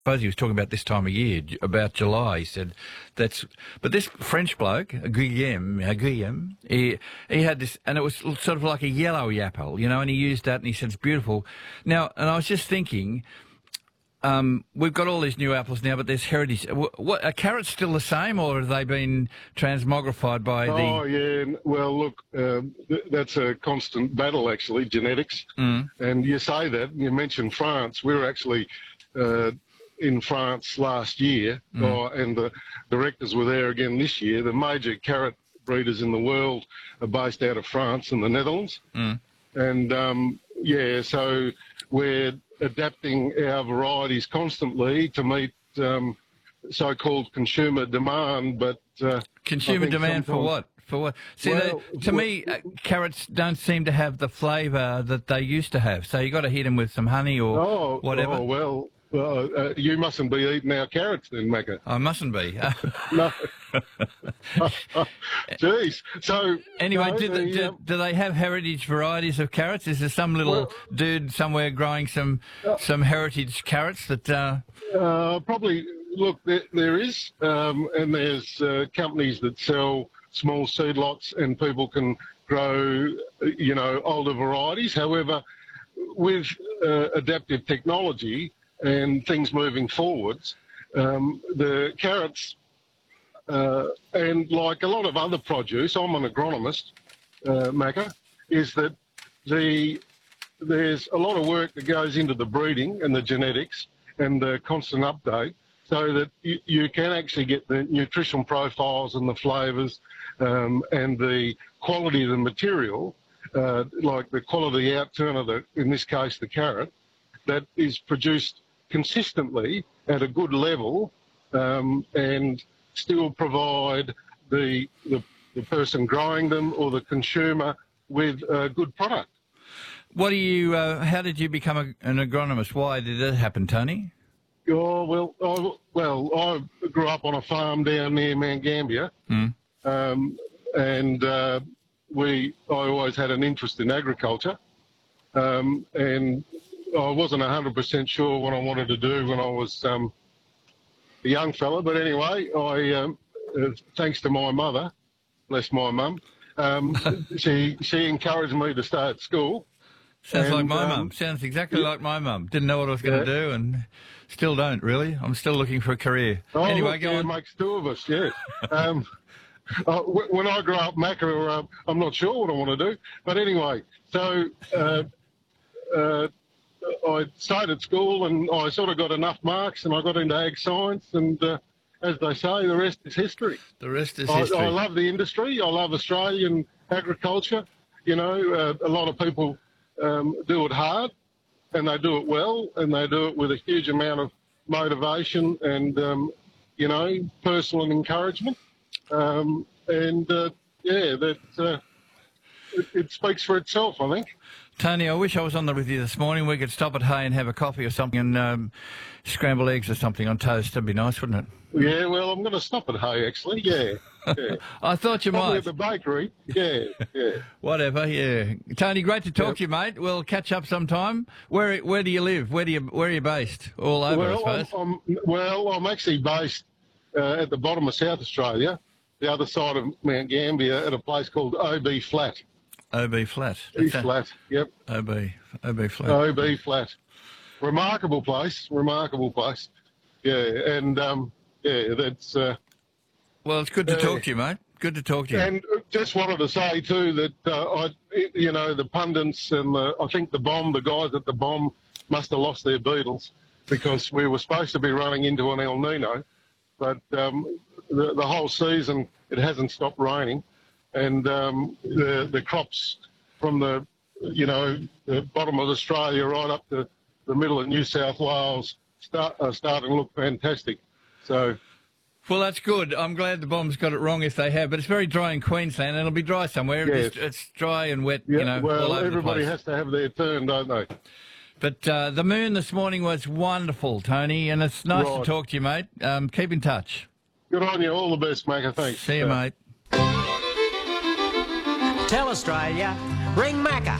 suppose he was talking about this time of year, about July. He said but this French bloke, Guillaume, he had this, and it was sort of like a yellow apple, and he used that, and he said it's beautiful. Now, and I was just thinking, we've got all these new apples now, but there's heritage. What, are carrots still the same, or have they been transmogrified by the... Oh, yeah. Well, look, that's a constant battle, actually, genetics. And you say that, you mentioned France. We were actually in France last year, and the directors were there again this year. The major carrot breeders in the world are based out of France and the Netherlands. And, yeah, so we're adapting our varieties constantly to meet so-called consumer demand, but... consumer demand for what? For what? See, well, to me, carrots don't seem to have the flavour that they used to have. So you got to hit them with some honey or whatever. Oh, well, you mustn't be eating our carrots then, Macca. I mustn't be. No. Jeez. So anyway, do they have heritage varieties of carrots? Is there some little dude somewhere growing some heritage carrots that? Probably. Look, there is, and there's companies that sell small seed lots, and people can grow, older varieties. However, with adaptive technology and things moving forwards, the carrots, and like a lot of other produce, I'm an agronomist, Macca, is that there's a lot of work that goes into the breeding and the genetics and the constant update, so that you can actually get the nutritional profiles and the flavours and the quality of the material, like the quality outturn of in this case, the carrot, that is produced consistently at a good level, and still provide the person growing them or the consumer with a good product. What do you? How did you become an agronomist? Why did it happen, Tony? Oh, I grew up on a farm down near Mount Gambier, and I always had an interest in agriculture, and I wasn't 100% sure what I wanted to do when I was a young fella, but anyway, thanks to my mother, bless my mum, she encouraged me to start school. Sounds like my mum. Sounds exactly like my mum. Didn't know what I was going to do, and still don't, really. I'm still looking for a career. Oh, anyway, look, go on. It makes two of us, yeah. When I grow up, Macca, I'm not sure what I want to do. But anyway, so I started school and I sort of got enough marks and I got into ag science, and as they say, the rest is history. The rest is history. I love the industry. I love Australian agriculture. A lot of people do it hard, and they do it well, and they do it with a huge amount of motivation and, personal encouragement. It speaks for itself, I think. Tony, I wish I was on there with you this morning. We could stop at Hay and have a coffee or something, and scrambled eggs or something on toast. That'd be nice, wouldn't it? Yeah, well, I'm going to stop at Hay, actually, yeah. I thought you Probably might. at the bakery, yeah. Whatever, yeah. Tony, great to talk to you, mate. We'll catch up sometime. Where do you live? Where are you based? All over, I suppose. I'm actually based at the bottom of South Australia, the other side of Mount Gambier, at a place called OB Flat. OB Flat. East Flat, yep. OB Flat. OB Flat. Remarkable place. Yeah, and that's... well, it's good to talk to you, mate. Good to talk to you. And just wanted to say, too, that, the pundits and I think the guys at the bomb must have lost their beetles, because we were supposed to be running into an El Nino, but the whole season it hasn't stopped raining, and the crops from the bottom of Australia right up to the middle of New South Wales are starting to look fantastic. So... Well, that's good. I'm glad the bomb's got it wrong if they have, but it's very dry in Queensland, and it'll be dry somewhere. Yes. It's dry and wet, well, all over everybody the place. has to have their turn, don't they? But the moon this morning was wonderful, Tony, and it's nice to talk to you, mate. Keep in touch. Good on you. All the best, Macca. Thanks. See you, mate. Tell Australia, ring Macca.